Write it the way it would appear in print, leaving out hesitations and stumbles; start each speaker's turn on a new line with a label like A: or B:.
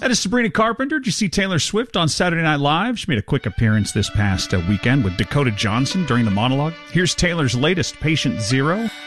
A: That is Sabrina Carpenter. Did you see Taylor Swift on Saturday Night Live? She made a quick appearance this past weekend with Dakota Johnson during the monologue. Here's Taylor's latest, Patient Zero.